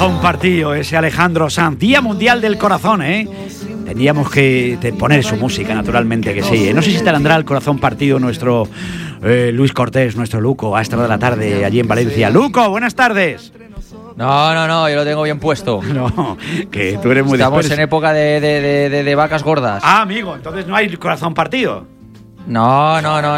corazón partido, ese Alejandro Sanz. Día Mundial del Corazón, ¿eh? Tendríamos que poner su música, naturalmente que sí. No sé si te andrá el corazón partido nuestro Luis Cortés, nuestro Luco, a esta hora de la tarde allí en Valencia. Luco, buenas tardes. No, yo lo tengo bien puesto. No, que tú eres muy Estamos en época de vacas gordas. Ah, amigo, entonces no hay corazón partido. No,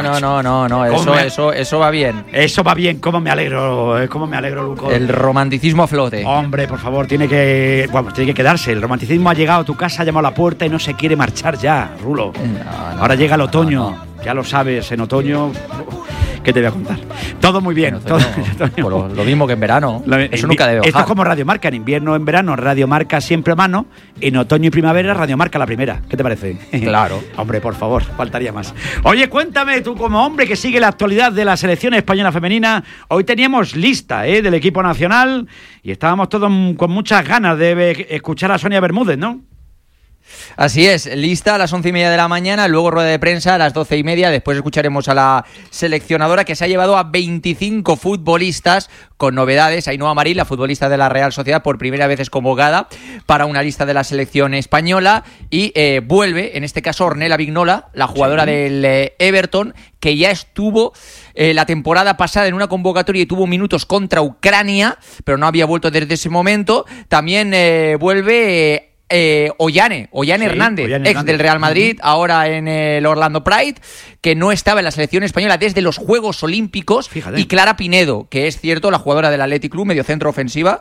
eso va bien. Eso va bien, cómo me alegro, Luco. El romanticismo a flote. Hombre, por favor, tiene que quedarse. El romanticismo ha llegado a tu casa, ha llamado a la puerta y no se quiere marchar ya, Rulo. Ahora llega el otoño, ya lo sabes, en otoño... ¿Qué te voy a contar? Todo muy bien. Lo mismo que en verano. Eso nunca debe bajar. Esto es como Radio Marca. En invierno, en verano, Radio Marca siempre a mano. En otoño y primavera, Radio Marca la primera. ¿Qué te parece? Claro. Hombre, por favor, faltaría más. Oye, cuéntame, tú como hombre que sigue la actualidad de la selección española femenina, hoy teníamos lista del equipo nacional y estábamos todos con muchas ganas de escuchar a Sonia Bermúdez, ¿no? Así es, lista a las 11:30 de la mañana, luego rueda de prensa a las 12:30, después escucharemos a la seleccionadora que se ha llevado a 25 futbolistas con novedades. Ainhoa Marín, la futbolista de la Real Sociedad, por primera vez es convocada para una lista de la selección española y vuelve, en este caso, Ornella Vignola, la jugadora del Everton, que ya estuvo la temporada pasada en una convocatoria y tuvo minutos contra Ucrania, pero no había vuelto desde ese momento. También vuelve... Ollane Hernández, ex del Real Madrid, ahora en el Orlando Pride, que no estaba en la selección española desde los Juegos Olímpicos. Fíjate. Y Clara Pinedo, que es cierto, la jugadora del Athletic Club, mediocentro ofensiva,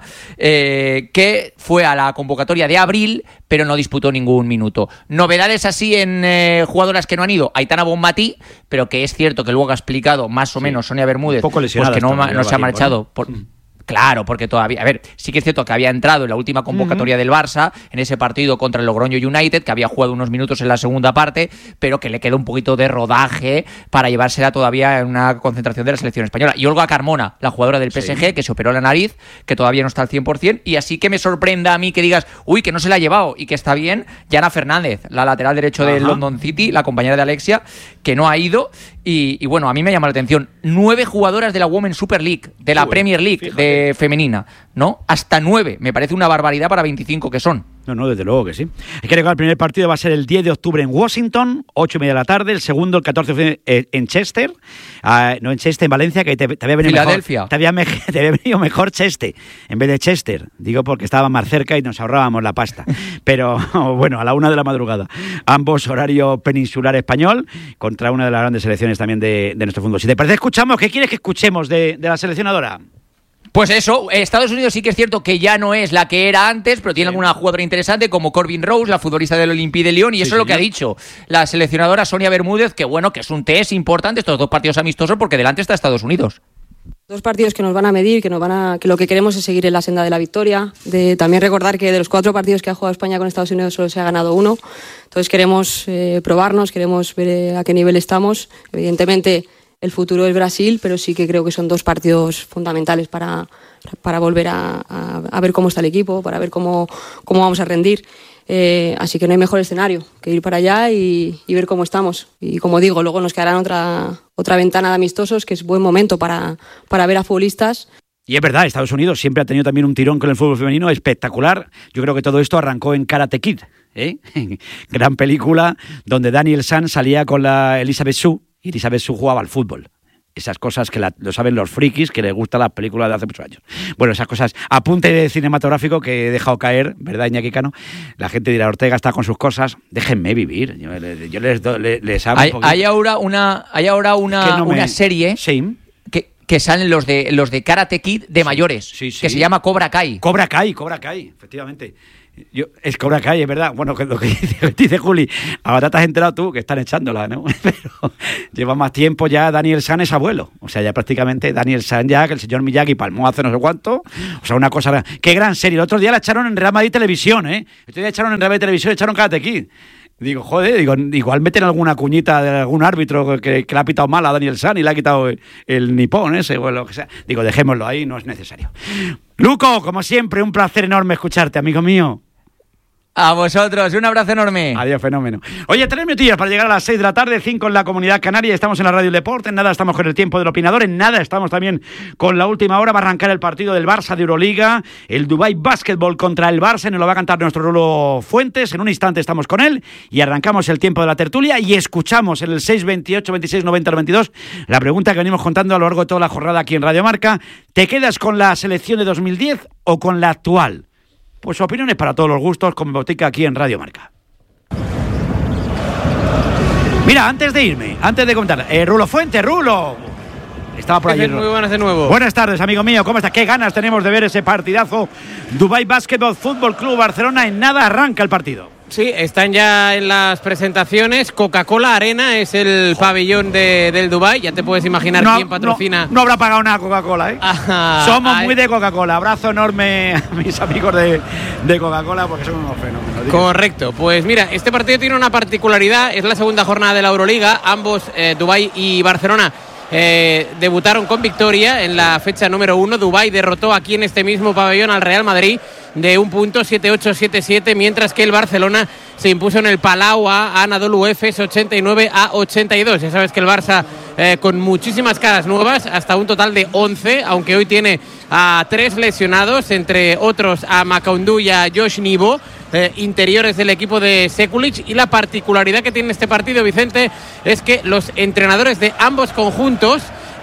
que fue a la convocatoria de abril, pero no disputó ningún minuto. Novedades así en jugadoras que no han ido: Aitana Bonmatí, pero que es cierto que luego ha explicado más o menos Sonia Bermúdez, poco lesionada, pues que no se ha marchado por... Claro, porque todavía... A ver, sí que es cierto que había entrado en la última convocatoria del Barça, en ese partido contra el Logroño United, que había jugado unos minutos en la segunda parte, pero que le quedó un poquito de rodaje para llevársela todavía en una concentración de la selección española. Y Olga Carmona, la jugadora del PSG, que se operó la nariz, que todavía no está al 100%, y así que me sorprenda a mí que digas, uy, que no se la ha llevado y que está bien, Yana Fernández, la lateral derecho del London City, la compañera de Alexia, que no ha ido. Y bueno, a mí me llama la atención 9 jugadoras de la Women's Super League, de la Premier League, de femenina, ¿no? Hasta 9, me parece una barbaridad para 25 que son. No, desde luego que sí. Hay que recordar, el primer partido va a ser el 10 de octubre en Washington, 8:30 de la tarde. El segundo, el 14 de octubre en Chester. No en Chester, en Valencia, que te había venido Filadelfia. Mejor. Te había venido mejor Chester en vez de Chester. Digo porque estaba más cerca y nos ahorrábamos la pasta. Pero bueno, a la 1 de la madrugada. Ambos horario peninsular español contra una de las grandes selecciones también de nuestro fútbol. Si te parece, escuchamos. ¿Qué quieres que escuchemos de la seleccionadora? Pues eso, Estados Unidos sí que es cierto que ya no es la que era antes, pero tiene alguna jugadora interesante como Corbin Rose, la futbolista del Olympique de Lyon, y eso es lo que ha dicho la seleccionadora Sonia Bermúdez, que bueno, que es un test importante estos dos partidos amistosos porque delante está Estados Unidos. Dos partidos que nos van a medir, que lo que queremos es seguir en la senda de la victoria. También recordar que de los 4 partidos que ha jugado España con Estados Unidos solo se ha ganado 1. Entonces queremos probarnos, queremos ver a qué nivel estamos. Evidentemente el futuro es Brasil, pero sí que creo que son 2 partidos fundamentales para volver a ver cómo está el equipo, para ver cómo vamos a rendir. Así que no hay mejor escenario que ir para allá y ver cómo estamos. Y como digo, luego nos quedará otra ventana de amistosos, que es buen momento para ver a futbolistas. Y es verdad, Estados Unidos siempre ha tenido también un tirón con el fútbol femenino espectacular. Yo creo que todo esto arrancó en Karate Kid, gran película donde Daniel San salía con la Elizabeth Shue y Elizabeth Shue jugaba al fútbol. Esas cosas que lo saben los frikis que les gustan las películas de hace muchos años. Bueno, esas cosas, apunte cinematográfico que he dejado caer, ¿verdad, Iñaki Cano? La gente dirá, Ortega está con sus cosas, déjenme vivir. Yo les hablo. Hay ahora una serie que salen los de Karate Kid de mayores, que se llama Cobra Kai. Cobra Kai, efectivamente. Es Cobra Kai, es verdad. Bueno, lo que dice Juli, ahora te has enterado tú que están echándola, ¿no? Pero lleva más tiempo ya. Daniel San es abuelo. O sea, ya prácticamente Daniel San ya, que el señor Miyagi palmó hace no sé cuánto. O sea, una cosa... ¡Qué gran serie! El otro día la echaron en Real Madrid Televisión, ¿eh? El otro día echaron en Real Madrid Televisión, echaron Karate Kid. Digo, joder, igual meten alguna cuñita de algún árbitro que le ha pitado mal a Daniel San y le ha quitado el nipón ese o lo que sea. Digo, dejémoslo ahí, no es necesario. Luco, como siempre, un placer enorme escucharte, amigo mío. A vosotros, un abrazo enorme. Adiós, fenómeno. Oye, 3 minutillos para llegar a las 6 de la tarde, 5 en la Comunidad Canaria. Estamos en la Radio del Deporte, en nada estamos con el tiempo del opinador, en nada estamos también con la última hora. Va a arrancar el partido del Barça de Euroliga, el Dubai Basketball contra el Barça. Nos lo va a cantar nuestro Rulo Fuentes. En un instante estamos con él y arrancamos el tiempo de la tertulia y escuchamos en el 628 26 90 92 la pregunta que venimos contando a lo largo de toda la jornada aquí en Radio Marca. ¿Te quedas con la selección de 2010 o con la actual? Pues opiniones para todos los gustos, con mi botica aquí en Radio Marca. Mira, antes de irme, antes de comentar, Rulo Fuente, Rulo. Estaba por ayer. Muy buenas de nuevo. Buenas tardes, amigo mío. ¿Cómo estás? Qué ganas tenemos de ver ese partidazo. Dubai Basketball Fútbol Club Barcelona. En nada arranca el partido. Sí, están ya en las presentaciones. Coca-Cola Arena es el pabellón del Dubai. Ya te puedes imaginar quién patrocina. No habrá pagado nada Coca-Cola, ¿eh? Somos muy de Coca-Cola. Abrazo enorme a mis amigos de Coca-Cola porque son unos fenómenos. Correcto. Pues mira, este partido tiene una particularidad. Es la segunda jornada de la Euroliga. Ambos, Dubai y Barcelona, debutaron con victoria en la fecha número 1. Dubái derrotó aquí en este mismo pabellón al Real Madrid de un punto, 7-8, 7-7, mientras que el Barcelona se impuso en el Palau a Anadolu Efes 89-82. Ya sabes que el Barça con muchísimas caras nuevas, hasta un total de 11, aunque hoy tiene a 3 lesionados, entre otros a Macoundou y a Josh Nibo, interiores del equipo de Sekulic. Y la particularidad que tiene este partido, Vicente, es que los entrenadores de ambos conjuntos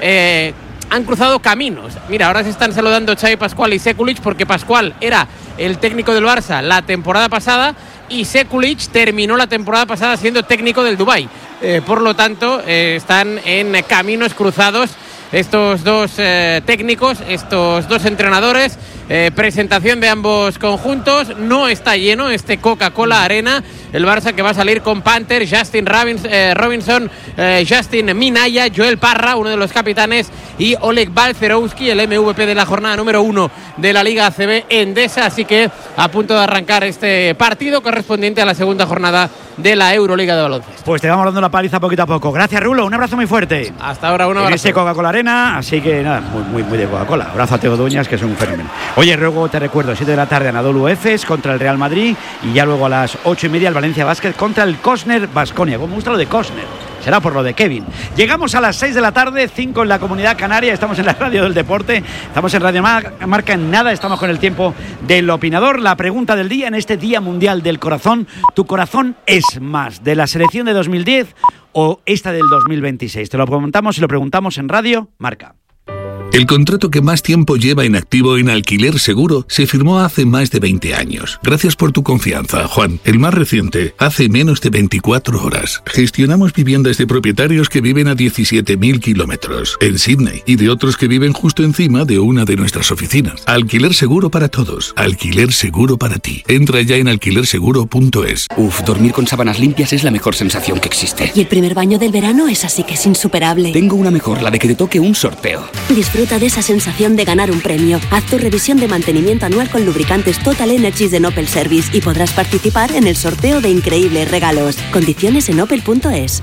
han cruzado caminos. Mira, ahora se están saludando Xavi Pascual y Sekulic, porque Pascual era el técnico del Barça la temporada pasada y Sekulic terminó la temporada pasada siendo técnico del Dubái. Por lo tanto, están en caminos cruzados estos dos técnicos, estos dos entrenadores. Presentación de ambos conjuntos. No está lleno este Coca-Cola Arena. El Barça que va a salir con Panther, Justin Robinson, Justin Minaya, Joel Parra, uno de los capitanes, y Oleg Balcerowski, el MVP de la jornada número 1 de la Liga ACB Endesa. Así que a punto de arrancar este partido correspondiente a la segunda jornada de la Euroliga de baloncesto. Pues te vamos dando la paliza poquito a poco. Gracias, Rulo. Un abrazo muy fuerte. Hasta ahora, un abrazo. En ese Coca-Cola Arena, así que nada, muy de Coca-Cola. Abrazo a Teo Dueñas, que es un fenómeno. Oye, luego te recuerdo, 7 de la tarde Anadolu Efes contra el Real Madrid y ya luego a las 8:30 el Valencia Basket contra el Cosner Baskonia. Me gusta lo de Cosner. Será por lo de Kevin. Llegamos a las 6 de la tarde, 5 en la Comunidad Canaria. Estamos en la Radio del Deporte. Estamos en Radio Marca. En nada estamos con el tiempo del opinador. La pregunta del día en este Día Mundial del Corazón. ¿Tu corazón es más de la selección de 2010 o esta del 2026? Te lo preguntamos y lo preguntamos en Radio Marca. El contrato que más tiempo lleva en activo en Alquiler Seguro se firmó hace más de 20 años. Gracias por tu confianza, Juan. El más reciente, hace menos de 24 horas. Gestionamos viviendas de propietarios que viven a 17.000 kilómetros en Sydney y de otros que viven justo encima de una de nuestras oficinas. Alquiler Seguro para todos. Alquiler Seguro para ti. Entra ya en alquilerseguro.es. Dormir con sábanas limpias es la mejor sensación que existe. Y el primer baño del verano es así que es insuperable. Tengo una mejor, la de que te toque un sorteo. Disfruta de esa sensación de ganar un premio. Haz tu revisión de mantenimiento anual con lubricantes Total Energies de Opel Service y podrás participar en el sorteo de increíbles regalos. Condiciones en opel.es.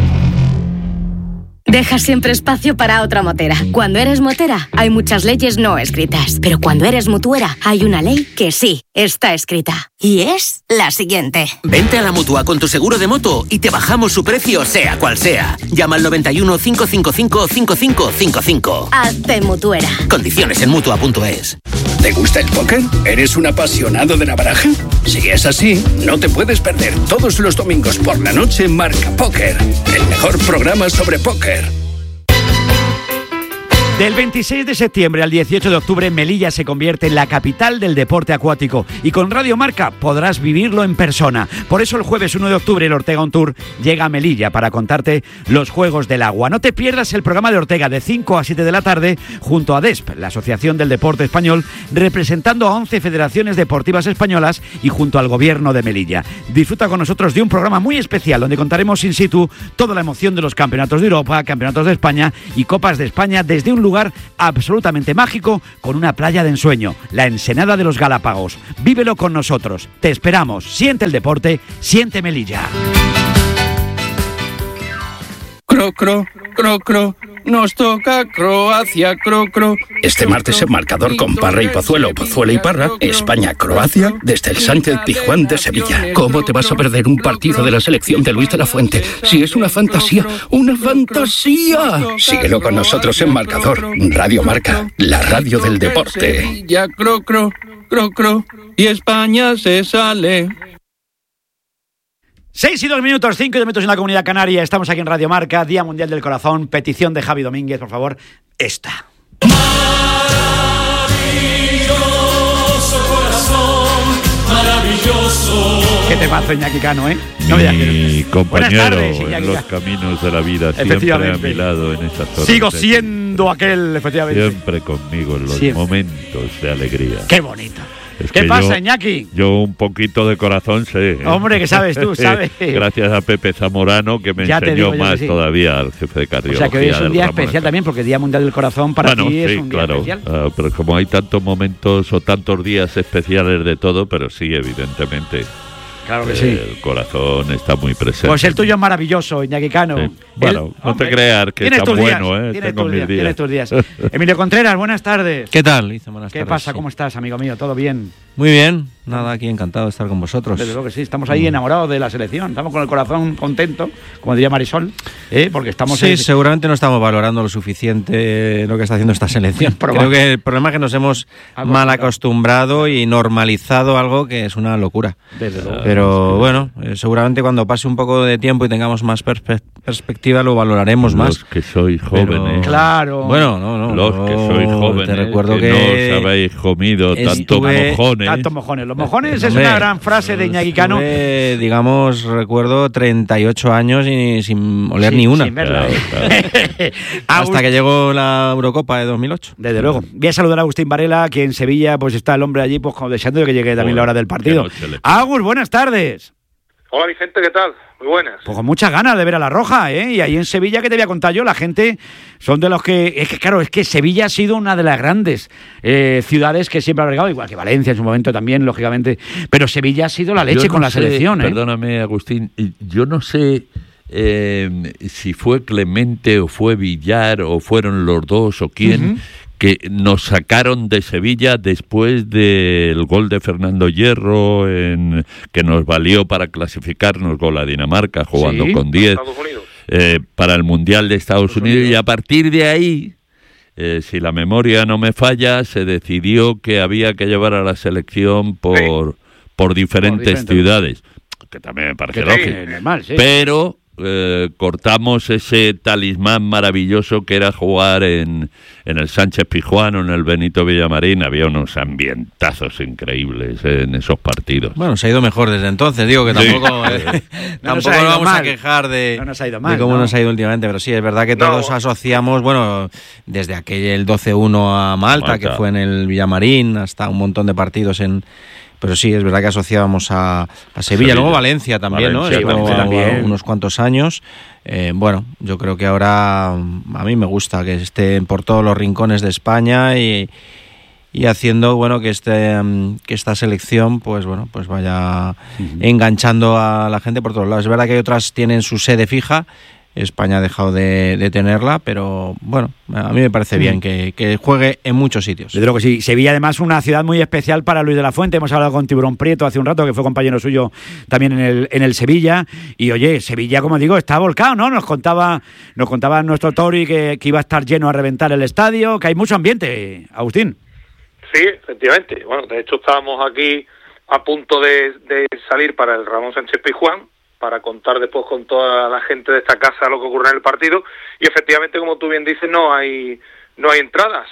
Deja siempre espacio para otra motera. Cuando eres motera, hay muchas leyes no escritas. Pero cuando eres mutuera, hay una ley que sí está escrita. Y es la siguiente. Vente a la Mutua con tu seguro de moto y te bajamos su precio sea cual sea. Llama al 91 555 5555. Hazte mutuera. Condiciones en Mutua.es. ¿Te gusta el póker? ¿Eres un apasionado de la baraja? Si es así, no te puedes perder todos los domingos por la noche Marca Póker, el mejor programa sobre póker. Del 26 de septiembre al 18 de octubre, Melilla se convierte en la capital del deporte acuático y con Radio Marca podrás vivirlo en persona. Por eso el jueves 1 de octubre el Ortega On Tour llega a Melilla para contarte los Juegos del Agua. No te pierdas el programa de Ortega de 5 a 7 de la tarde junto a DESP, la Asociación del Deporte Español, representando a 11 federaciones deportivas españolas y junto al Gobierno de Melilla. Disfruta con nosotros de un programa muy especial donde contaremos in situ toda la emoción de los campeonatos de Europa, campeonatos de España y Copas de España desde un lugar absolutamente mágico con una playa de ensueño, la Ensenada de los Galápagos. Vívelo con nosotros. Te esperamos. Siente el deporte, siente Melilla. Cro, cro, cro, cro. Nos toca Croacia, cro. Este martes en Marcador con Parra y Pozuelo, Pozuelo y Parra, España-Croacia, desde el Sánchez-Pizjuán de Sevilla. ¿Cómo te vas a perder un partido de la selección de Luis de la Fuente? Si es una fantasía, ¡una fantasía! Síguelo con nosotros en Marcador, Radio Marca, la radio del deporte. Sevilla, cro, y España se sale. 6 y 2 minutos, 5 y 2 minutos en la Comunidad Canaria. Estamos aquí en Radio Marca, Día Mundial del Corazón. Petición de Javi Domínguez, por favor, esta. Maravilloso corazón, maravilloso. Qué temazo, Iñaki Cano, ¿eh? No mi compañero tardes, en los caminos de la vida, siempre a mi lado en esas horas. Sigo siendo aquel, efectivamente. Siempre conmigo en los momentos de alegría. Qué bonito. ¿Qué pasa, Iñaki? Yo un poquito de corazón sé. Hombre, que sabes tú, sabes. Gracias a Pepe Zamorano, que me enseñó más todavía al jefe de cardiología. O sea, que hoy es un día especial también, porque Día Mundial del Corazón para ti es un día especial. Pero como hay tantos momentos o tantos días especiales de todo, pero sí, evidentemente. Claro que sí. El corazón está muy presente. Pues el tuyo es maravilloso, Iñaki Cano. Sí. Bueno, no te creas que es tan bueno, ¿eh? Tengo mis días. Tienes tus días. Emilio Contreras, buenas tardes. ¿Qué tal? Buenas tardes. ¿Qué pasa? ¿Cómo estás, amigo mío? ¿Todo bien? Muy bien. Nada, aquí encantado de estar con vosotros. Desde luego que sí, estamos ahí enamorados de la selección. Estamos con el corazón contento, como diría Marisol, porque estamos... Sí, seguramente no estamos valorando lo suficiente lo que está haciendo esta selección. Creo que el problema es que nos hemos mal acostumbrado y normalizado algo que es una locura. Desde luego. Pero bueno, seguramente cuando pase un poco de tiempo y tengamos más perspectiva lo valoraremos más. Los que sois jóvenes. Claro. Bueno, no. Los que sois jóvenes. Te recuerdo que no os habéis comido tantos mojones. Tantos mojones. Los mojones es una gran frase de Iñaki Cano. Digamos, recuerdo 38 años y sin oler ni una. Sin verla. Claro. Hasta que llegó la Eurocopa de 2008. Desde luego. Voy a saludar a Agustín Varela, que en Sevilla pues está el hombre allí pues deseando que llegue también la hora del partido. Agus, buenas tardes. Hola Vicente, ¿qué tal? Muy buenas. Pues con muchas ganas de ver a la Roja, ¿eh? Y ahí en Sevilla, ¿qué te voy a contar yo? La gente son de los que... Es que Sevilla ha sido una de las grandes ciudades que siempre ha albergado, igual que Valencia en su momento también, lógicamente. Pero Sevilla ha sido la leche con la selección, ¿eh? Perdóname, Agustín, yo no sé si fue Clemente o fue Villar o fueron los dos o quién... que nos sacaron de Sevilla después del gol de Fernando Hierro, que nos valió para clasificarnos con la Dinamarca, jugando con 10, para el Mundial de Estados Unidos. Y a partir de ahí, si la memoria no me falla, se decidió que había que llevar a la selección por diferentes ciudades, que también me parece lógico. Normal, sí. Pero... cortamos ese talismán maravilloso que era jugar en el Sánchez-Pizjuán o en el Benito Villamarín. Había unos ambientazos increíbles en esos partidos. Bueno, se ha ido mejor desde entonces, digo que tampoco tampoco nos vamos a quejar de cómo nos ha ido últimamente, pero sí, es verdad que todos asociamos, bueno, desde aquel 12-1 a Malta, que fue en el Villamarín, hasta un montón de partidos pero sí, es verdad que asociábamos a Sevilla. Luego Valencia también, ¿no? Valencia también. Unos cuantos años. Bueno, yo creo que ahora a mí me gusta que estén por todos los rincones de España y haciendo, bueno, que esta selección, pues bueno, pues vaya enganchando a la gente por todos lados. Es verdad que otras tienen su sede fija. España ha dejado de tenerla, pero bueno, a mí me parece bien que juegue en muchos sitios. Desde luego que sí. Sevilla, además, una ciudad muy especial para Luis de la Fuente. Hemos hablado con Tiburón Prieto hace un rato, que fue compañero suyo también en el Sevilla. Y oye, Sevilla, como digo, está volcado, ¿no? Nos contaba nuestro Tori que iba a estar lleno a reventar el estadio, que hay mucho ambiente, Agustín. Sí, efectivamente. Bueno, de hecho estábamos aquí a punto de salir para el Ramón Sánchez-Pizjuán, para contar después con toda la gente de esta casa lo que ocurre en el partido, y efectivamente, como tú bien dices, no hay entradas.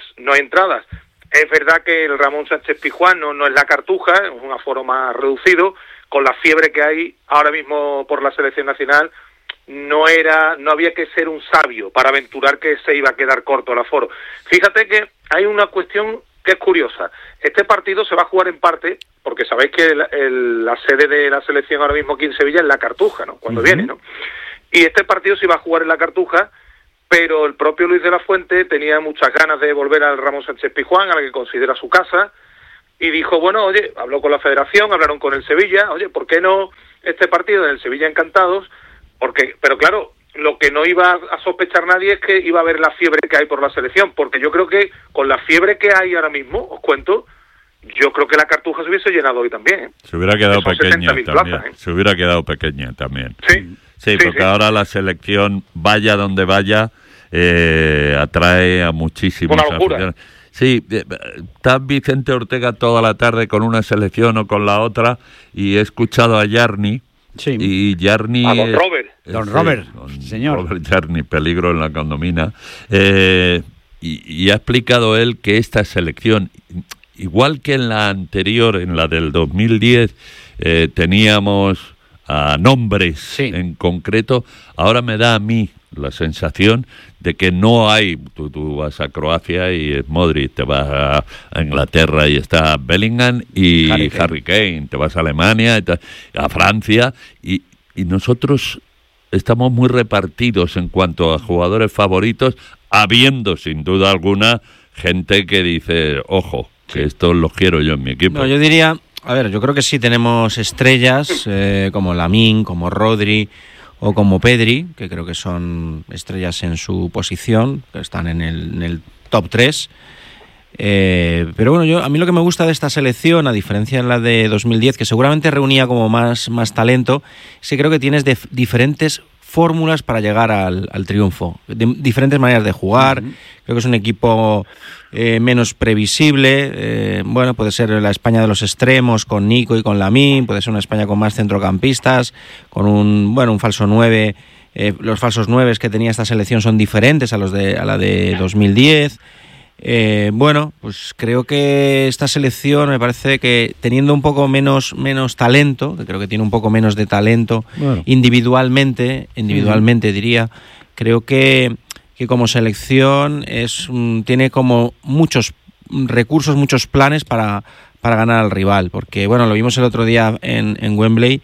Es verdad que el Ramón Sánchez-Pizjuán no es la Cartuja, es un aforo más reducido, con la fiebre que hay ahora mismo por la selección nacional, no había que ser un sabio para aventurar que se iba a quedar corto el aforo. Fíjate que hay una cuestión que es curiosa. Este partido se va a jugar en parte, porque sabéis que la sede de la selección ahora mismo aquí en Sevilla es la Cartuja, ¿no? Cuando viene, ¿no? Y este partido se iba a jugar en la Cartuja, pero el propio Luis de la Fuente tenía muchas ganas de volver al Ramón Sánchez-Pizjuán, a la que considera su casa, y dijo, bueno, oye, habló con la federación, hablaron con el Sevilla, oye, ¿por qué no este partido en el Sevilla Encantados? Pero claro, lo que no iba a sospechar nadie es que iba a haber la fiebre que hay por la selección, porque yo creo que con la fiebre que hay ahora mismo, os cuento, yo creo que la Cartuja se hubiese llenado hoy también, ¿eh? Se hubiera quedado pequeña también. Plazas, ¿eh? Se hubiera quedado pequeña también. Sí, porque ahora la selección, vaya donde vaya, atrae a muchísimos aficionados. Sí, está Vicente Ortega toda la tarde con una selección o con la otra, y he escuchado a Yarni. Sí. Y Yarni... A don Robert. Don Robert, señor. Robert Yarni, peligro en la condomina. Y ha explicado él que esta selección, igual que en la anterior, en la del 2010, teníamos a nombres en concreto, ahora me da a mí la sensación de que no hay, tú vas a Croacia y es Modric, te vas a Inglaterra y está Bellingham y Harry Kane, te vas a Alemania, a Francia, y nosotros estamos muy repartidos en cuanto a jugadores favoritos, habiendo sin duda alguna gente que dice, ojo, que estos los quiero yo en mi equipo. No, yo diría, a ver, yo creo que sí tenemos estrellas como Lamine, como Rodri o como Pedri, que creo que son estrellas en su posición, que están en el top 3. Pero bueno, a mí lo que me gusta de esta selección, a diferencia de la de 2010, que seguramente reunía como más talento, es que creo que tienes diferentes fórmulas para llegar al triunfo, diferentes maneras de jugar. Creo que es un equipo menos previsible. Bueno, puede ser la España de los extremos con Nico y con Lamine, puede ser una España con más centrocampistas, con un falso 9. Los falsos 9 que tenía esta selección son diferentes a la de 2010. Bueno, pues creo que esta selección me parece que teniendo un poco menos talento, que creo que tiene un poco menos de talento individualmente diría, creo que como selección tiene como muchos recursos, muchos planes para ganar al rival, porque bueno, lo vimos el otro día en Wembley.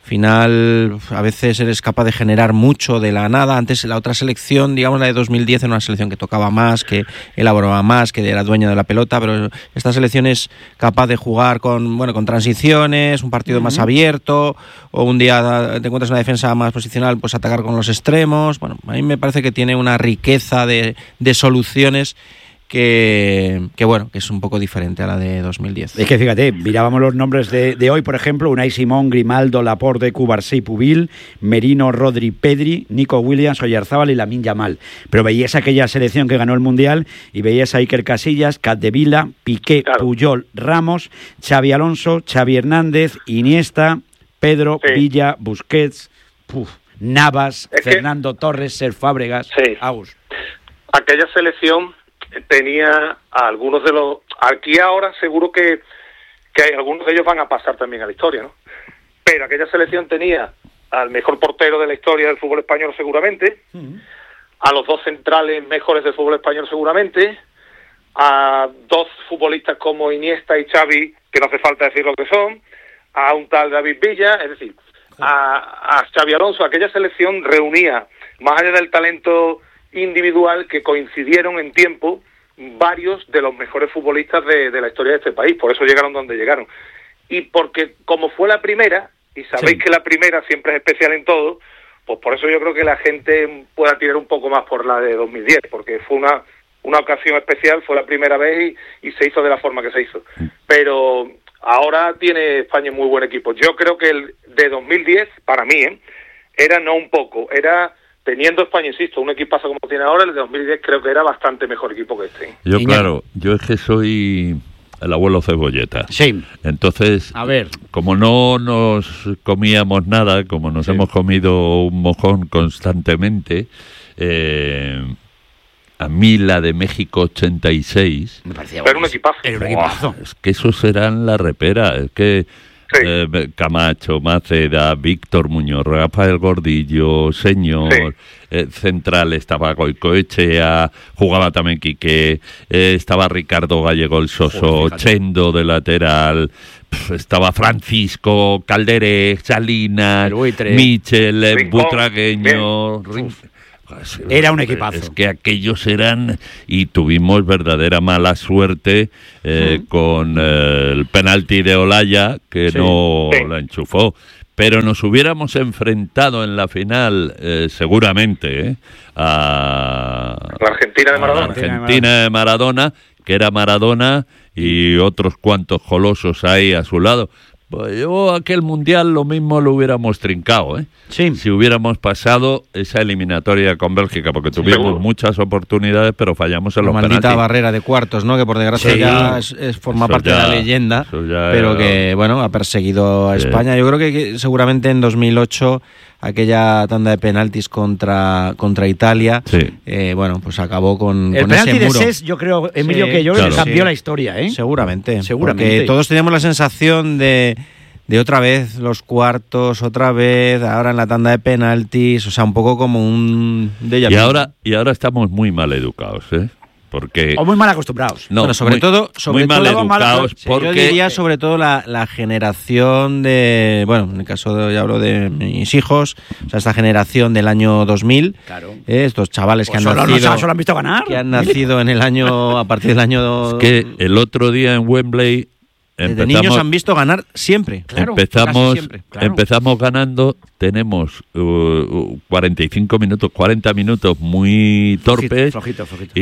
Final, a veces eres capaz de generar mucho de la nada. Antes la otra selección, digamos la de 2010, era una selección que tocaba más, que elaboraba más, que era dueña de la pelota, pero esta selección es capaz de jugar con transiciones, un partido más abierto, o un día te encuentras una defensa más posicional, pues atacar con los extremos. Bueno, a mí me parece que tiene una riqueza de soluciones que es un poco diferente a la de 2010. Es que fíjate, mirábamos los nombres de hoy, por ejemplo, Unai Simón, Grimaldo, Laporte, Cubarsí, Pubil, Merino, Rodri, Pedri, Nico Williams, Oyarzábal y Lamine Yamal. Pero veías aquella selección que ganó el Mundial y veías a Iker Casillas, Capdevila, Piqué, Puyol, Ramos, Xavi Alonso, Xavi Hernández, Iniesta, Pedro, Villa, Busquets, Navas, Fernando Torres, Sergio Fábregas, Agus. Aquella selección tenía a algunos de los... Aquí ahora seguro que algunos de ellos van a pasar también a la historia, ¿no? Pero aquella selección tenía al mejor portero de la historia del fútbol español seguramente, a los dos centrales mejores del fútbol español seguramente, a dos futbolistas como Iniesta y Xavi, que no hace falta decir lo que son, a un tal David Villa, es decir, a Xavi Alonso. Aquella selección reunía, más allá del talento individual, que coincidieron en tiempo varios de los mejores futbolistas de la historia de este país. Por eso llegaron donde llegaron. Y porque como fue la primera, y sabéis que la primera siempre es especial en todo, pues por eso yo creo que la gente pueda tirar un poco más por la de 2010, porque fue una ocasión especial, fue la primera vez y se hizo de la forma que se hizo. Pero ahora tiene España muy buen equipo. Yo creo que el de 2010, para mí, era no un poco, era... Teniendo España, insisto, un equipazo como tiene ahora, el de 2010 creo que era bastante mejor equipo que este. Yo es que soy el abuelo Cebolleta. Sí. Entonces, a ver, como no nos comíamos nada, como nos hemos comido un mojón constantemente, a mí la de México 86... Me parecía era un equipazo. Era un equipazo. Es que esos eran la repera, es que... Camacho, Maceda, Víctor Muñoz, Rafael Gordillo, Señor, central estaba Goicoechea, jugaba también Quique, estaba Ricardo Gallego el Soso, Chendo de lateral, estaba Francisco, Calderé, Salinas, Michel, Butragueño, Era un equipazo. Es que aquellos eran, y tuvimos verdadera mala suerte con el penalti de Olaya, que no la enchufó. Pero nos hubiéramos enfrentado en la final, seguramente, a la Argentina de Maradona. Argentina de Maradona, que era Maradona y otros cuantos colosos ahí a su lado. Pues yo aquel mundial lo mismo lo hubiéramos trincado, Sí. Si hubiéramos pasado esa eliminatoria con Bélgica, porque tuvimos muchas oportunidades, pero fallamos en los penaltis. Maldita barrera de cuartos, ¿no? Que por desgracia ya forma parte de la leyenda, pero que, bueno, ha perseguido a España. Yo creo que seguramente en 2008 aquella tanda de penaltis contra Italia, bueno, pues acabó con el con penalti ese muro. de Cés, yo creo, Emilio, que yo creo que cambió la historia, Seguramente. Porque todos teníamos la sensación de otra vez los cuartos, otra vez, ahora en la tanda de penaltis, o sea, un poco como un déjà vu. Y ahora estamos muy mal educados, porque o muy mal acostumbrados. No, bueno, sobre todo mal educados, porque yo diría sobre todo la generación de, bueno, en el caso ya hablo de mis hijos, o sea, esta generación del año 2000, estos chavales que han nacido, solo han visto ganar, que han nacido en el año, a partir del año. Es que el otro día en Wembley de niños han visto ganar siempre. Empezamos ganando, tenemos 45 minutos, 40 minutos muy torpes. Flojito.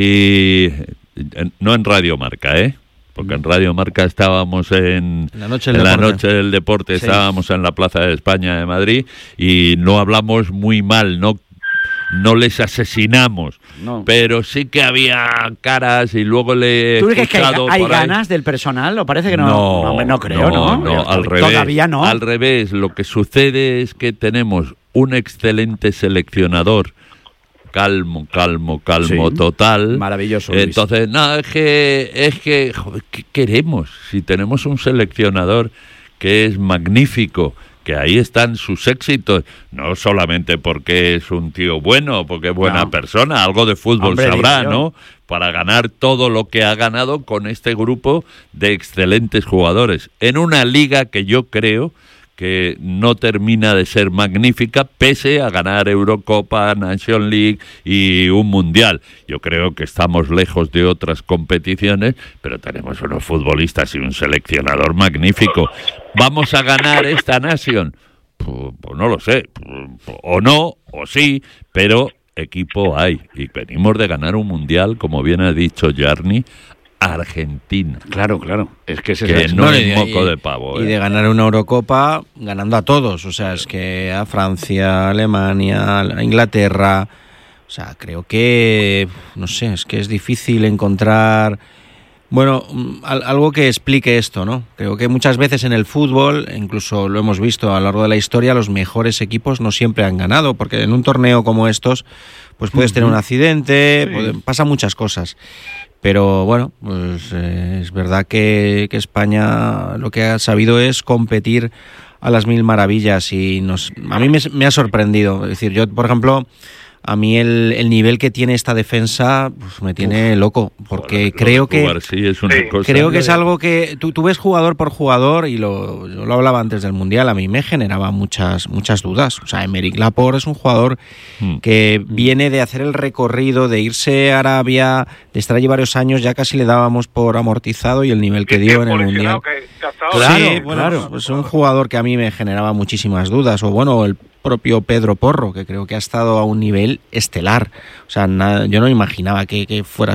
Y no en Radio Marca, porque en Radio Marca estábamos en la noche del deporte, estábamos en la Plaza de España de Madrid y no hablamos muy mal, no les asesinamos, pero sí que había caras y luego le he ¿Tú crees que hay por ganas del personal? ¿O parece que no creo, ¿no? Al revés. Todavía no. Al revés, lo que sucede es que tenemos un excelente seleccionador, calmo total. Maravilloso, Luis. Entonces, es que joder, ¿qué queremos? Si tenemos un seleccionador que es magnífico, que ahí están sus éxitos, no solamente porque es un tío bueno, porque es buena persona, algo de fútbol sabrá, ¿no? Para ganar todo lo que ha ganado con este grupo de excelentes jugadores, en una liga que yo creo que no termina de ser magnífica, pese a ganar Eurocopa, Nation League y un Mundial. Yo creo que estamos lejos de otras competiciones, pero tenemos unos futbolistas y un seleccionador magnífico. ¿Vamos a ganar esta Nation? Pues no lo sé, o no, o sí, pero equipo hay, y venimos de ganar un Mundial, como bien ha dicho Jarni, Argentina. Claro. Es que no es moco de pavo. Y de ganar una Eurocopa ganando a todos. O sea, es que a Francia, a Alemania, a Inglaterra. O sea, creo que, no sé, es que es difícil encontrar, bueno, algo que explique esto, ¿no? Creo que muchas veces en el fútbol, incluso lo hemos visto a lo largo de la historia, los mejores equipos no siempre han ganado, porque en un torneo como estos, pues puedes tener un accidente, pasan muchas cosas. Pero bueno, pues es verdad que España lo que ha sabido es competir a las mil maravillas y a mí me ha sorprendido. Es decir, yo, por ejemplo, a mí el nivel que tiene esta defensa pues me tiene loco, porque creo que es algo que tú ves jugador por jugador, y yo lo hablaba antes del Mundial, a mí me generaba muchas dudas. O sea, Aymeric Laporte es un jugador que viene de hacer el recorrido, de irse a Arabia, de estar allí varios años, ya casi le dábamos por amortizado, y el nivel que dio en el Mundial. Claro, pues un jugador que a mí me generaba muchísimas dudas, o bueno, el propio Pedro Porro, que creo que ha estado a un nivel estelar. O sea, yo no imaginaba que fuera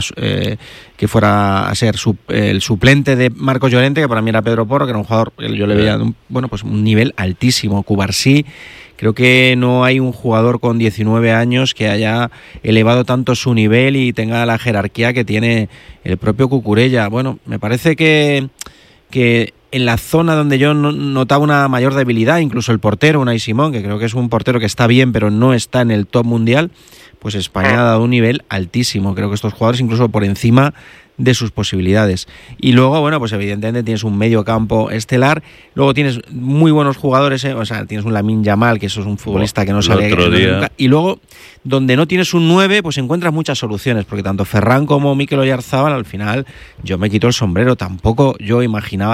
a ser el suplente de Marcos Llorente, que para mí era Pedro Porro, que era un jugador, yo le veía pues un nivel altísimo. Cubarsí, creo que no hay un jugador con 19 años que haya elevado tanto su nivel y tenga la jerarquía que tiene el propio Cucurella. Bueno, me parece que en la zona donde yo notaba una mayor debilidad, incluso el portero, Unai Simón, que creo que es un portero que está bien, pero no está en el top mundial, pues España ha dado un nivel altísimo. Creo que estos jugadores incluso por encima de sus posibilidades. Y luego, bueno, pues evidentemente tienes un medio campo estelar, luego tienes muy buenos jugadores, o sea, tienes un Lamine Yamal, que eso es un futbolista que no sale nunca, y luego, donde no tienes un 9, pues encuentras muchas soluciones, porque tanto Ferran como Mikel Oyarzabal, al final, yo me quito el sombrero, tampoco yo imaginaba el nivel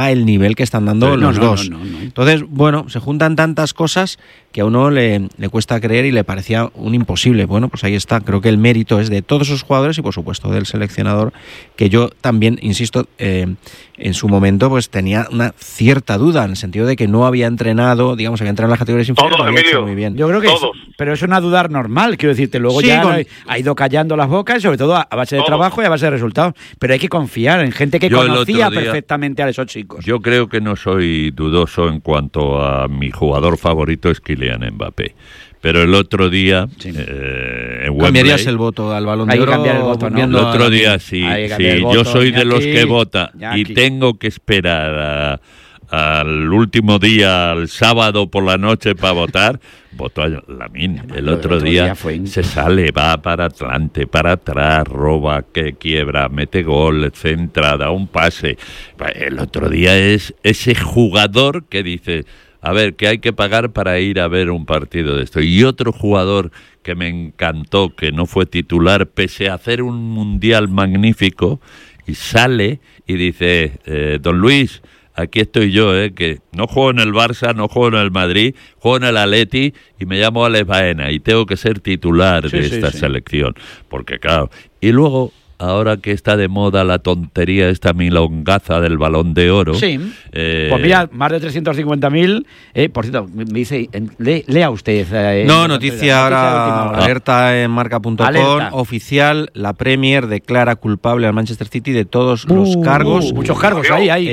nivel que están dando los dos. Entonces, bueno, se juntan tantas cosas que a uno le cuesta creer y le parecía un imposible. Bueno, pues ahí está. Creo que el mérito es de todos esos jugadores y, por supuesto, del seleccionador, que yo también, insisto, en su momento pues tenía una cierta duda, en el sentido de que no había entrenado, digamos, había entrenado en las categorías inferiores, lo había hecho muy bien. Yo creo que pero es una duda normal, quiero decirte, luego ya ha ido callando las bocas, y sobre todo a base de trabajo y a base de resultados. Pero hay que confiar en gente que conocía perfectamente a esos chicos. Yo creo que no soy dudoso en cuanto a mi jugador favorito es Kylian Mbappé. Pero el otro día en Wembley, ¿cambiarías el voto al Balón de Oro? Cambiar el voto, ¿no? El otro día sí. Yo soy de los que vota y tengo que esperar al último día, al sábado por la noche para votar. Voto a Lamine. El otro día se sale, va para adelante, para atrás, roba, que quiebra, mete gol, centra, da un pase. El otro día es ese jugador que dice: a ver, que hay que pagar para ir a ver un partido de esto. Y otro jugador que me encantó, que no fue titular, pese a hacer un mundial magnífico, y sale y dice: don Luis, aquí estoy yo, que no juego en el Barça, no juego en el Madrid, juego en el Atleti y me llamo Alex Baena y tengo que ser titular de esta selección. Porque claro, y luego, ahora que está de moda la tontería, esta milongaza del Balón de Oro. Sí. Pues mira, más de 350.000. Por cierto, me dice, lea usted. Noticia ahora, alerta en marca.com. Oficial, la Premier declara culpable al Manchester City de todos los cargos. Muchos cargos hay.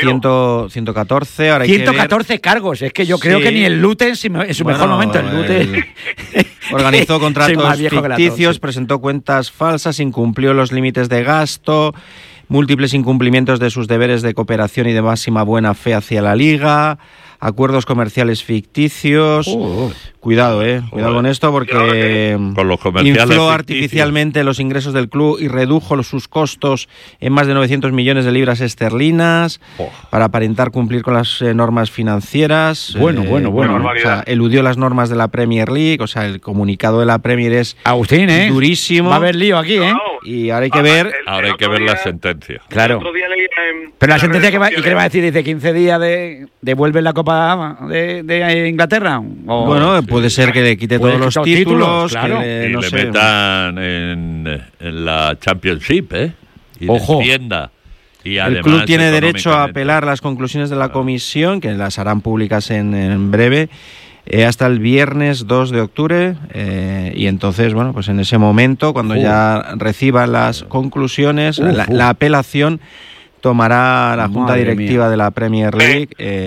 114. Ahora 114 cargos. Es que yo creo que ni el Luton, en su mejor momento, el Luton organizó contratos ficticios, presentó cuentas falsas, incumplió los límites de gasto, múltiples incumplimientos de sus deberes de cooperación y de máxima buena fe hacia la Liga, acuerdos comerciales ficticios. Cuidado, cuidado con esto, porque con los comerciales infló artificialmente los ingresos del club y redujo sus costos en más de 900 millones de libras esterlinas para aparentar cumplir con las normas financieras. Bueno. O sea, eludió las normas de la Premier League. O sea, el comunicado de la Premier es Agustín, durísimo. Va a haber lío aquí, Y ahora hay que ver. Ahora hay que ver la sentencia. Claro. Pero la sentencia, ¿y qué le va a decir? Dice 15 días devuelve la Copa de Inglaterra. Bueno, puede ser que le quite todos los títulos, claro. Y le metan en la Championship, y defienda. Y el club tiene derecho a apelar las conclusiones de la comisión, que las harán públicas en breve, hasta el viernes 2 de octubre, y entonces, bueno, pues en ese momento, cuando ya reciba las conclusiones, la apelación tomará la Junta Directiva de la Premier League.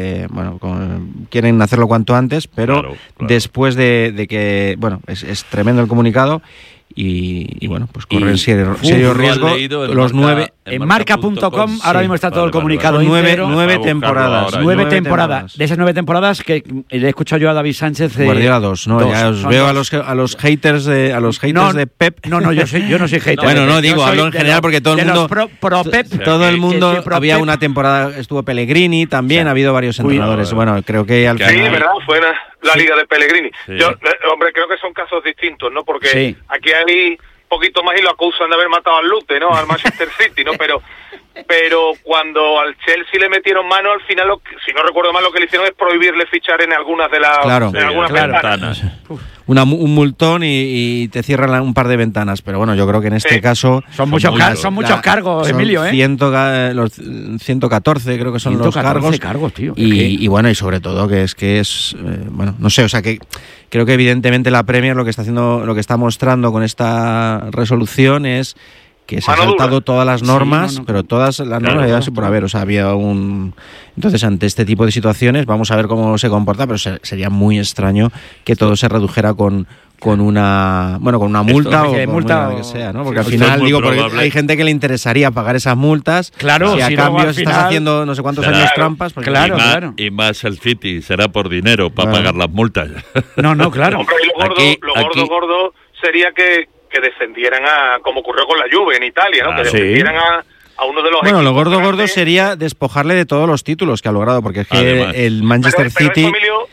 Quieren hacerlo cuanto antes, pero claro. Después de que, bueno, es tremendo el comunicado. Y bueno, pues corren serio riesgo. Los 9 en marca.com ahora mismo está todo el comunicado. 9 temporadas. 9 temporadas. De esas 9 temporadas que le he escuchado yo a David Sánchez. Guardiola 2, ¿no? Ya os veo a los haters de Pep. No, yo no soy hater. Bueno, no digo, hablo en general porque todo el mundo. Pro Pep. Todo el mundo. Había una temporada, estuvo Pellegrini también, ha habido varios entrenadores. Bueno, creo que al final. Sí, ¿verdad? Fue la liga de Pellegrini. Yo, hombre, creo que son casos distintos, ¿no? Porque aquí hay poquito más y lo acusan de haber matado al Lute, ¿no? Al Manchester City, ¿no? Pero cuando al Chelsea le metieron mano, al final, si no recuerdo mal, lo que le hicieron es prohibirle fichar en algunas de las ventanas. Un multón y te cierran un par de ventanas, pero bueno, yo creo que en este caso son muchos cargos, Emilio, los 114 creo que son los cargos, tío. Y bueno, y sobre todo que es bueno, no sé, o sea que creo que evidentemente la Premier lo que está haciendo, lo que está mostrando con esta resolución es que se ha saltado todas las normas, pero todas las normas ya por haber, o sea, había entonces ante este tipo de situaciones vamos a ver cómo se comporta, pero sería muy extraño que todo se redujera con una multa o multa lo que sea, ¿no? Porque al final porque hay gente que le interesaría pagar esas multas, claro, si a cambio estás haciendo no sé cuántos años trampas, porque y más el City será por dinero para pagar las multas. No, claro. Hombre, lo gordo sería que descendieran como ocurrió con la Juve en Italia, ¿no? Que descendieran a uno de los lo gordo sería despojarle de todos los títulos que ha logrado, porque es que además, el Manchester City...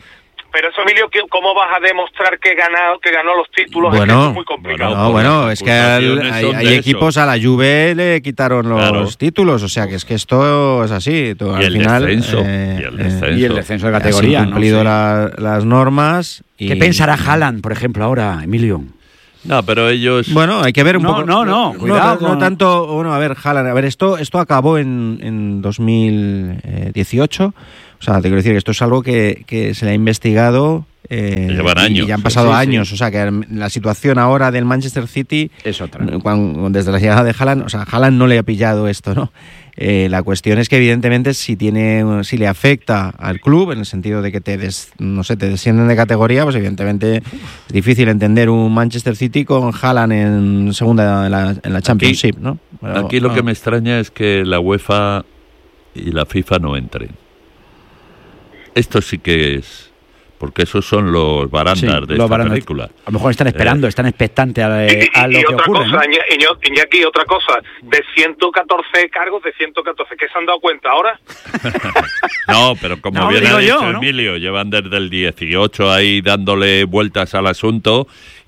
Pero eso, Emilio, ¿cómo vas a demostrar que ganó los títulos? Bueno, es muy complicado. Es que hay equipos, a la Juve le quitaron los títulos, o sea que esto es así. Tú, al final, y el descenso de categoría. Han cumplido las normas. ¿Qué pensará Haaland, por ejemplo, ahora, Emilio? No, pero ellos... Bueno, hay que ver un poco... cuidado. No tanto... Bueno, a ver, Haaland... esto acabó en 2018. O sea, te quiero decir que esto es algo que se le ha investigado... llevan años. Y ya han pasado años. O sea, que la situación ahora del Manchester City... Es otra. Desde la llegada de Haaland... O sea, Haaland no le ha pillado esto, ¿no? La cuestión es que evidentemente si le afecta al club en el sentido de que te descienden de categoría, pues evidentemente es difícil entender un Manchester City con Haaland en segunda en la Championship, ¿no? Pero, aquí lo que me extraña es que la UEFA y la FIFA no entren. Esto sí que es... Porque esos son los barandas de esta película. A lo mejor están esperando, están expectantes a lo que ocurre. Cosa, ¿no? Iñaki, otra cosa. De 114 cargos, de 114, ¿qué se han dado cuenta ahora? No, pero como bien ha dicho Emilio, llevan desde el 18 ahí dándole vueltas al asunto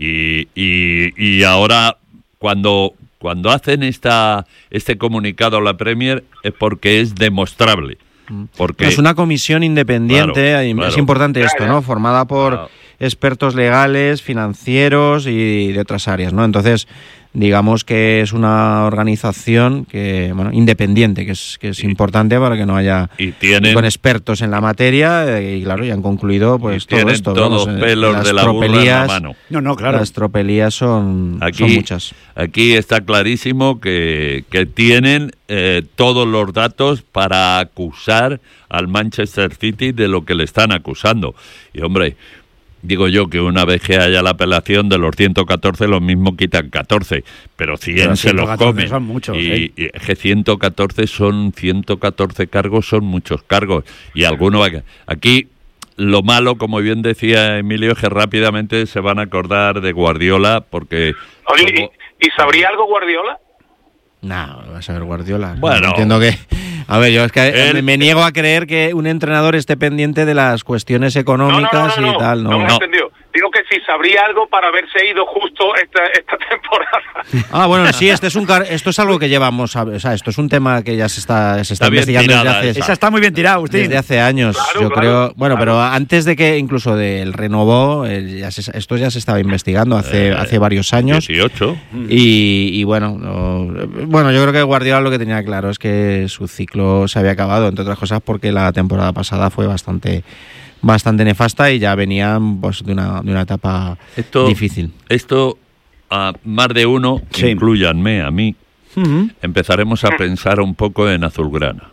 y ahora cuando hacen este comunicado a la Premier es porque es demostrable. Porque es una comisión independiente, es importante esto, ¿no? Formada por expertos legales, financieros y de otras áreas, ¿no? Entonces, digamos que es una organización independiente, que es importante para que no haya con expertos en la materia y claro, ya han concluido pues todo esto. Todos los pelos de la burra en la mano. No, claro. Las tropelías son muchas. Aquí está clarísimo que tienen todos los datos para acusar al Manchester City de lo que le están acusando. Y hombre, digo yo que una vez que haya la apelación de los 114, los mismos quitan 14, pero 100 se los comen. Son muchos, y que 114 cargos, son muchos cargos. Y algunos... Aquí lo malo, como bien decía Emilio, es que rápidamente se van a acordar de Guardiola, porque... Oye, ¿y sabría algo Guardiola? No, vas a ver Guardiola. Bueno, entiendo que... A ver, yo es que me niego a creer que un entrenador esté pendiente de las cuestiones económicas y tal. No me he entendido. Digo que si sabría algo para haberse ido justo esta temporada. Bueno, sí, esto es algo que llevamos, o sea, esto es un tema que ya se está investigando desde hace... Esa está muy bien tirada, usted. Desde hace años, creo. Bueno, pero antes de que incluso del renovó, esto ya se estaba investigando hace varios años. 18. Y bueno, yo creo que Guardiola lo que tenía claro es que su ciclo se había acabado, entre otras cosas porque la temporada pasada fue bastante nefasta y ya venían pues de una etapa difícil. Esto a más de uno, inclúyanme a mí, empezaremos a pensar un poco en azulgrana.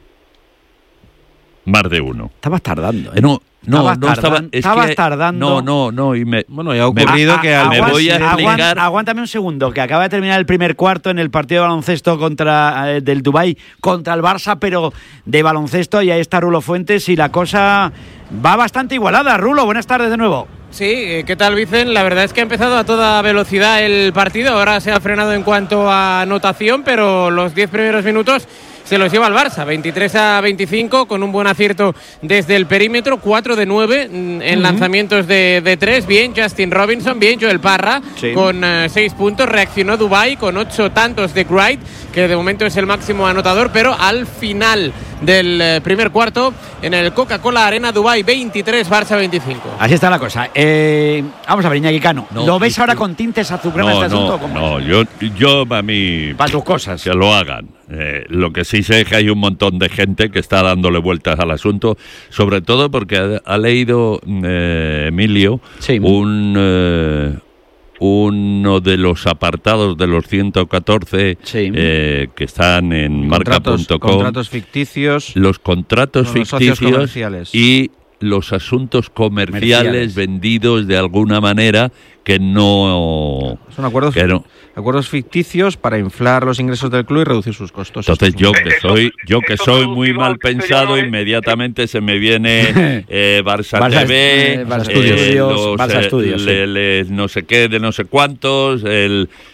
Más de uno. Estabas tardando. Estabas tardando. No. Bueno, ya ha ocurrido que me voy a explicar. Aguántame un segundo, que acaba de terminar el primer cuarto en el partido de baloncesto del Dubái contra el Barça, pero de baloncesto, y ahí está Rulo Fuentes, y la cosa va bastante igualada. Rulo, buenas tardes de nuevo. Sí, ¿qué tal, Vicen? La verdad es que ha empezado a toda velocidad el partido, ahora se ha frenado en cuanto a anotación, pero los 10 primeros minutos se los lleva el Barça, 23-25, con un buen acierto desde el perímetro, 4 de 9 en lanzamientos de 3, bien Justin Robinson, bien Joel Parra, con 6 puntos, reaccionó Dubái con 8 tantos de Wright, que de momento es el máximo anotador, pero al final del primer cuarto, en el Coca-Cola Arena, Dubái 23, Barça 25. Así está la cosa. Vamos a ver, Iñaki Cano, ¿lo ves ahora con tintes azulgranas este asunto? No, yo a mí... Para tus cosas. Que lo hagan. Lo que sí sé es que hay un montón de gente que está dándole vueltas al asunto, sobre todo porque ha leído Emilio uno de los apartados de los 114 que están en marca.com. Contratos ficticios. Los contratos ficticios y los asuntos comerciales vendidos de alguna manera que no... Son acuerdos ficticios para inflar los ingresos del club y reducir sus costos. Entonces yo que soy muy mal pensado, inmediatamente se me viene Barça TV, Barça Studios, no sé qué, de no sé cuántos,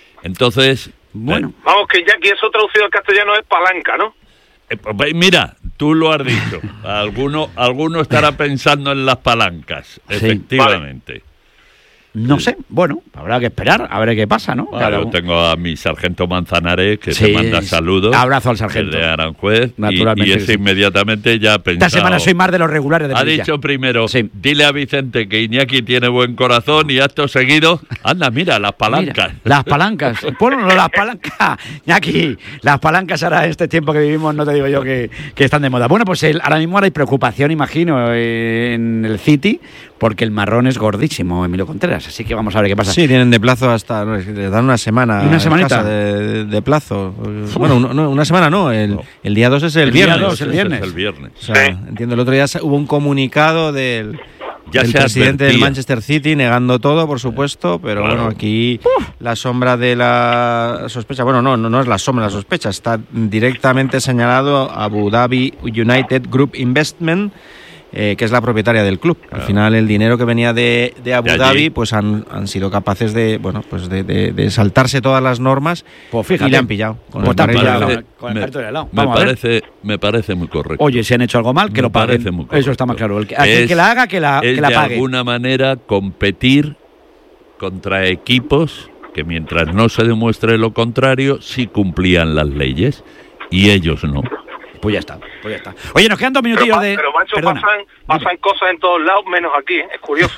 entonces... Vamos, que ya aquí eso traducido al castellano es palanca, ¿no? Mira, Tú lo has dicho. Alguno estará pensando en las palancas, efectivamente. Vale. No sé, bueno, habrá que esperar a ver qué pasa, ¿no? Claro, yo tengo a mi sargento Manzanares que te manda saludos. Abrazo al sargento. El de Aranjuez. Naturalmente. Y ese inmediatamente ya ha pensado. Esta semana soy más de los regulares de Melilla. Ha dicho primero, dile a Vicente que Iñaki tiene buen corazón y acto seguido, anda, mira, las palancas. Mira, las palancas. Bueno, las palancas. Iñaki, las palancas ahora en este tiempo que vivimos, no te digo yo que están de moda. Bueno, pues ahora mismo hay preocupación, imagino, en el City, porque el marrón es gordísimo, Emilio Contreras. Así que vamos a ver qué pasa. Sí, tienen de plazo hasta... les dan una semana. ¿Una semanita? De plazo. Bueno, una semana no. El día 2 es el viernes. Día 2, el viernes. Es el viernes. O sea, entiendo, el otro día hubo un comunicado del presidente del Manchester City negando todo, por supuesto, pero bueno, aquí la sombra de la sospecha, bueno, no es la sombra de la sospecha, está directamente señalado a Abu Dhabi United Group Investment, que es la propietaria del club. Al final el dinero que venía de Abu Dhabi, pues han sido capaces de, bueno, pues de saltarse todas las normas, pues fíjate, y le han pillado. Con el carrito de helado. Me parece muy correcto. Oye, si han hecho algo mal, que lo paguen. Eso está más claro. Que la haga, que la pague. De alguna manera competir contra equipos que mientras no se demuestre lo contrario, sí cumplían las leyes y ellos no. Pues ya está. Oye, nos quedan 2 minutillos pero macho, pasan cosas en todos lados, menos aquí, ¿eh? Es curioso.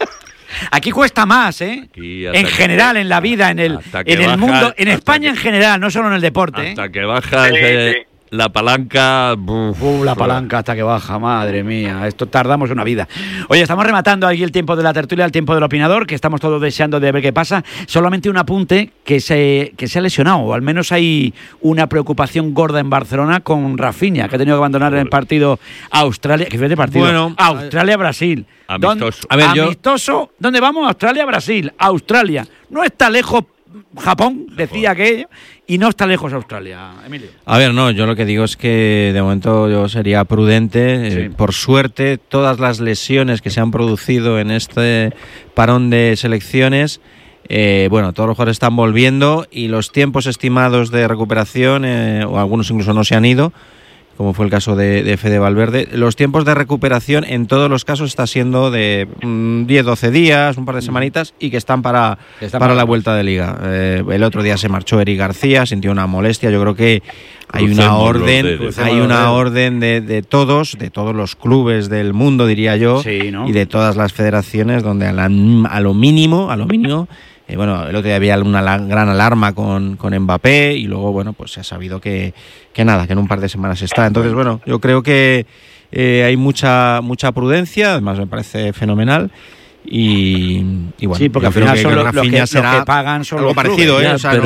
Aquí cuesta más, ¿eh? En general, en la vida, en el mundo, en España en general, no solo en el deporte. Hasta que bajas la palanca... la palanca hasta que baja, madre mía. Esto tardamos una vida. Oye, estamos rematando aquí el tiempo de la tertulia, el tiempo del opinador, que estamos todos deseando de ver qué pasa. Solamente un apunte, que se ha lesionado, o al menos hay una preocupación gorda en Barcelona con Rafinha, que ha tenido que abandonar el partido Australia. ¿Qué fue de partido? Bueno, Australia-Brasil. Amistoso. Amistoso. ¿Dónde vamos? Australia-Brasil. Australia. No está lejos Japón, decía aquello, y no está lejos Australia, Emilio. A ver, no, yo lo que digo es que de momento yo sería prudente. Por suerte, todas las lesiones que se han producido en este parón de selecciones, bueno, todos los jugadores están volviendo y los tiempos estimados de recuperación, o algunos incluso no se han ido, como fue el caso de Fede Valverde. Los tiempos de recuperación en todos los casos está siendo de 10-12 días, un par de semanitas, y que están para la vuelta de liga. El otro día se marchó Eric García, sintió una molestia. Yo creo que hay una orden de todos los clubes del mundo, diría yo, y de todas las federaciones, donde a lo mínimo, bueno, el otro día había una gran alarma con Mbappé, y luego, bueno, pues se ha sabido que en un par de semanas está. Entonces, bueno, yo creo que hay mucha prudencia, además me parece fenomenal. Y bueno, sí, porque al final son los que pagan, son algo parecido, ya, o sea,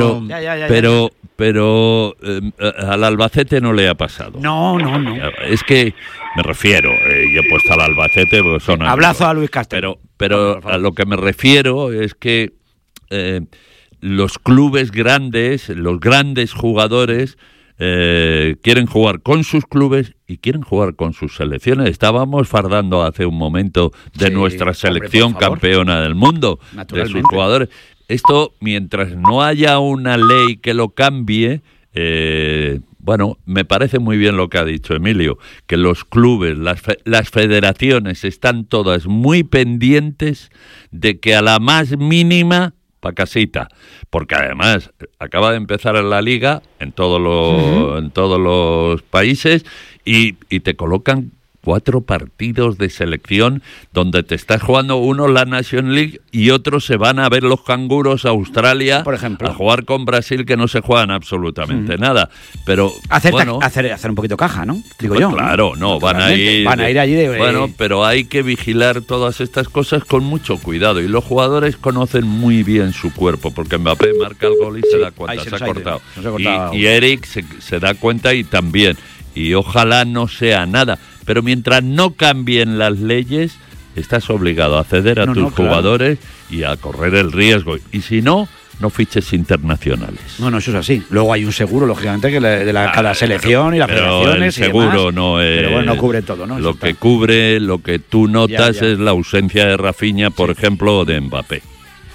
pero al Albacete no le ha pasado. No. Es que me refiero, yo he puesto al Albacete porque son abrazo a Luis Castelo. Pero a lo que me refiero es que los clubes grandes, los grandes jugadores quieren jugar con sus clubes y quieren jugar con sus selecciones. Estábamos fardando hace un momento de nuestra selección campeona del mundo, de sus jugadores. Esto, mientras no haya una ley que lo cambie, bueno, me parece muy bien lo que ha dicho Emilio, que los clubes, las federaciones están todas muy pendientes de que a la más mínima pa' casita, porque además acaba de empezar en la liga en todos los países y te colocan 4 partidos de selección donde te estás jugando uno la Nation League y otros se van a ver los canguros a Australia, por ejemplo, a jugar con Brasil, que no se juegan absolutamente nada. Pero hacer un poquito caja, ¿no? Digo yo. Claro, no, van a ir allí bueno, pero hay que vigilar todas estas cosas con mucho cuidado, y los jugadores conocen muy bien su cuerpo, porque Mbappé marca el gol y se da cuenta, se ha cortado. Y Eric se da cuenta y también. Y ojalá no sea nada. Pero mientras no cambien las leyes, estás obligado a ceder a tus jugadores y a correr el riesgo. Y si no fiches internacionales. No, eso es así. Luego hay un seguro, lógicamente, que cada selección y las federaciones. El seguro y demás, no es. Pero bueno, no cubre todo, ¿no? Lo que cubre, lo que tú notas es la ausencia de Rafinha, por ejemplo, o de Mbappé.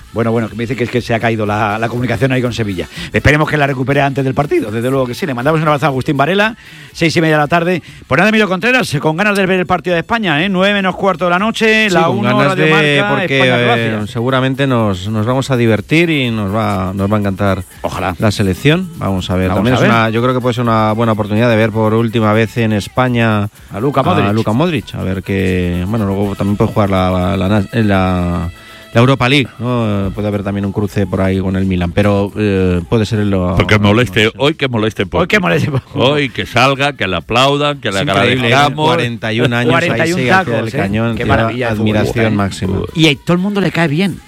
Bueno, que me dice que es que se ha caído la comunicación ahí con Sevilla. Esperemos que la recupere antes del partido, desde luego que sí. Le mandamos un abrazo a Agustín Varela, 6:30 de la tarde. Pues nada, Emilio Contreras, con ganas de ver el partido de España, 9:15 de la noche, sí, la 1 Radio Marca, porque España-Croacia. Seguramente nos vamos a divertir y nos va a encantar. Ojalá. La selección. Vamos a ver. También yo creo que puede ser una buena oportunidad de ver por última vez en España a Luka Modric. A ver que, bueno, luego también puede jugar la Europa League, ¿no? Puede haber también un cruce por ahí con el Milan, pero puede ser porque moleste, hoy que moleste poco. Hoy que salga, que le aplaudan, que le agradezcamos. 41 años 41 ahí sigue tacos, del cañón, qué maravilla, admiración máxima. Y a todo el mundo le cae bien.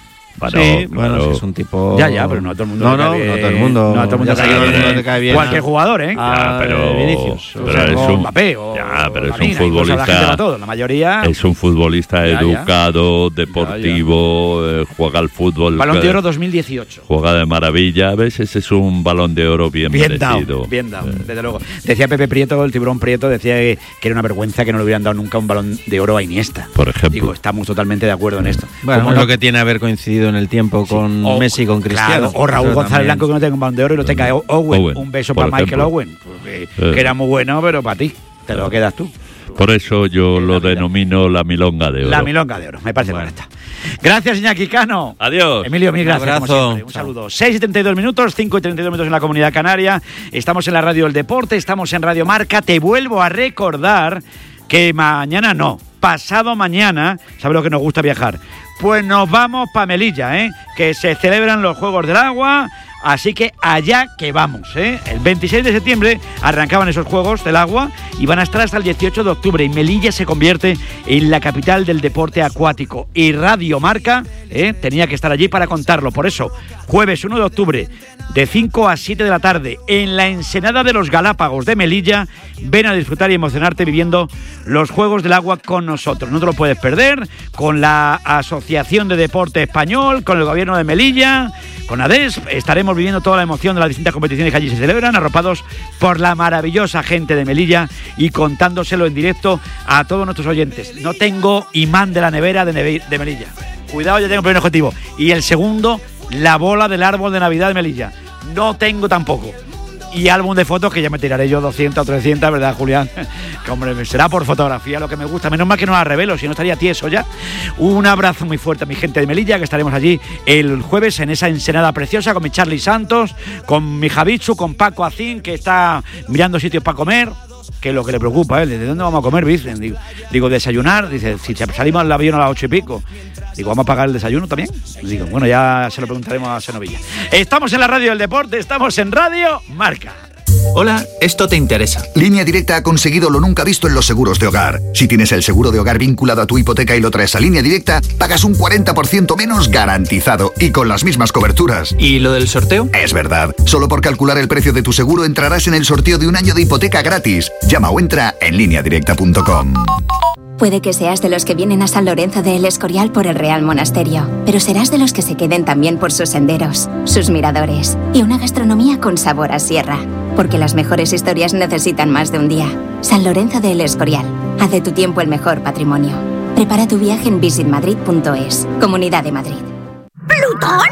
Bueno, es un tipo. Ya, pero no a todo el mundo. No todo el mundo. No a todo el mundo le cae bien. Cualquier jugador, pero Vinicius. Pero es un Mbappé, pero es un futbolista. La mayoría. Es un futbolista educado, deportivo, juega al fútbol. Balón de Oro 2018. Juega de maravilla. A veces es un Balón de Oro bien merecido. Bien dado, desde luego. Decía Pepe Prieto, el tiburón Prieto, decía que era una vergüenza que no le hubieran dado nunca un Balón de Oro a Iniesta. Por ejemplo. Digo, estamos totalmente de acuerdo en esto. Bueno, es lo que tiene haber coincidido en el tiempo con Messi y con Cristiano. Claro, o Raúl González Blanco, que no tenga un Balón de Oro y lo tenga Owen. Un beso para Michael Owen, que era muy bueno, pero para ti te lo quedas tú. Por eso yo lo denomino la milonga de oro. La milonga de oro, me parece correcta. Gracias, Iñaki Cano. Adiós. Emilio, mil gracias. Un abrazo. Un saludo. 6:72 minutos, 5:32 minutos en la Comunidad Canaria. Estamos en la Radio del Deporte, estamos en Radio Marca. Te vuelvo a recordar que mañana pasado mañana, ¿sabes lo que nos gusta viajar? Pues nos vamos para Melilla, que se celebran los Juegos del Agua, así que allá que vamos, El 26 de septiembre arrancaban esos Juegos del Agua y van a estar hasta el 18 de octubre y Melilla se convierte en la capital del deporte acuático y Radio Marca tenía que estar allí para contarlo. Por eso, jueves 1 de octubre de 5 a 7 de la tarde en la Ensenada de los Galápagos de Melilla, ven a disfrutar y emocionarte viviendo los Juegos del Agua con nosotros. No te lo puedes perder, con la Asociación de Deporte Español, con el Gobierno de Melilla, con ADESP, estaremos viviendo toda la emoción de las distintas competiciones que allí se celebran, arropados por la maravillosa gente de Melilla y contándoselo en directo a todos nuestros oyentes. No tengo imán de la nevera de Melilla. Cuidado, ya tengo el primer objetivo. Y el segundo, la bola del árbol de Navidad de Melilla. No tengo tampoco. Y álbum de fotos que ya me tiraré yo 200 o 300, ¿verdad, Julián? Que hombre, será por fotografía lo que me gusta. Menos mal que no la revelo, si no estaría tieso ya. Un abrazo muy fuerte a mi gente de Melilla, que estaremos allí el jueves en esa Ensenada preciosa con mi Charlie Santos, con mi Javichu, con Paco Acín, que está mirando sitios para comer, que es lo que le preocupa, ¿De dónde vamos a comer, Vicen? Digo, desayunar. Dice, si salimos al avión a las 8:00. Digo, ¿vamos a pagar el desayuno también? Digo, bueno, ya se lo preguntaremos a Senovilla. Estamos en la Radio del Deporte, estamos en Radio Marca. Hola, esto te interesa. Línea Directa ha conseguido lo nunca visto en los seguros de hogar. Si tienes el seguro de hogar vinculado a tu hipoteca y lo traes a Línea Directa, pagas un 40% menos garantizado y con las mismas coberturas. ¿Y lo del sorteo? Es verdad. Solo por calcular el precio de tu seguro entrarás en el sorteo de un año de hipoteca gratis. Llama o entra en lineadirecta.com. Puede que seas de los que vienen a San Lorenzo de El Escorial por el Real Monasterio, pero serás de los que se queden también por sus senderos, sus miradores y una gastronomía con sabor a sierra. Porque las mejores historias necesitan más de un día. San Lorenzo de El Escorial. Haz de tu tiempo el mejor patrimonio. Prepara tu viaje en visitmadrid.es. Comunidad de Madrid. ¿Plutón?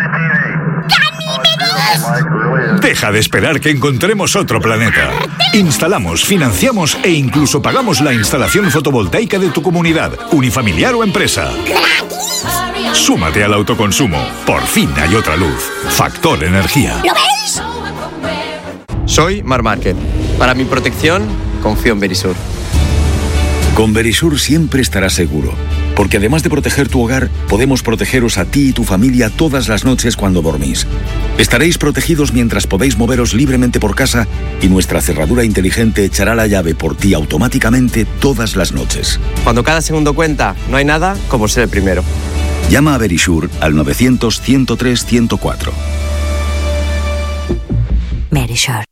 Deja de esperar que encontremos otro planeta. Instalamos, financiamos e incluso pagamos la instalación fotovoltaica de tu comunidad, unifamiliar o empresa. Súmate al autoconsumo. Por fin hay otra luz. Factor Energía. ¿Lo veis? Soy Mar Márquez. Para mi protección, confío en Verisur. Con Verisur siempre estarás seguro, porque además de proteger tu hogar, podemos protegeros a ti y tu familia todas las noches cuando dormís. Estaréis protegidos mientras podéis moveros libremente por casa y nuestra cerradura inteligente echará la llave por ti automáticamente todas las noches. Cuando cada segundo cuenta, no hay nada como ser el primero. Llama a Verisur al 900-103-104. Verisur.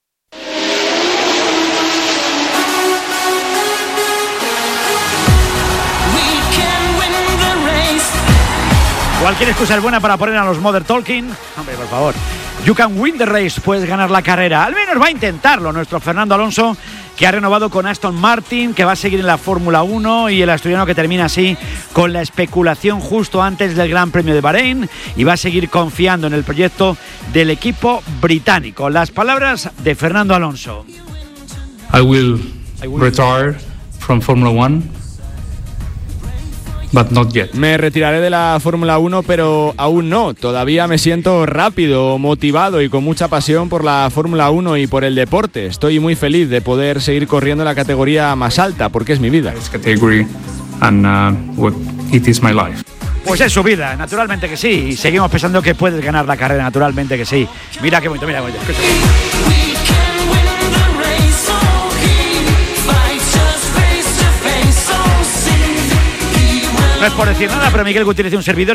Cualquier excusa es buena para poner a los Mother Talking. Hombre, por favor. You can win the race, puedes ganar la carrera. Al menos va a intentarlo nuestro Fernando Alonso, que ha renovado con Aston Martin, que va a seguir en la Fórmula 1, y el asturiano que termina así con la especulación justo antes del Gran Premio de Bahrein y va a seguir confiando en el proyecto del equipo británico. Las palabras de Fernando Alonso. I will retire from Formula 1. But not yet. Me retiraré de la Fórmula 1, pero aún no. Todavía me siento rápido, motivado y con mucha pasión por la Fórmula 1 y por el deporte. Estoy muy feliz de poder seguir corriendo en la categoría más alta, porque es mi vida. It is my life. Pues es su vida, naturalmente que sí. Y seguimos pensando que puedes ganar la carrera, naturalmente que sí. Mira qué bonito, mira qué bonito. No es por decir nada, pero Miguel Gutiérrez y un servidor